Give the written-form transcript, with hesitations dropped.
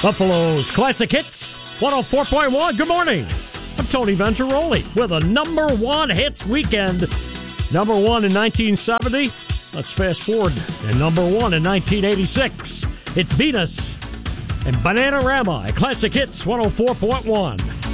Buffalo's Classic Hits, 104.1. Good morning. I'm Tony Venturoli with a number one hits weekend. Number one in 1970. Let's fast forward to number one in 1986. It's Venus and Bananarama at Classic Hits 104.1.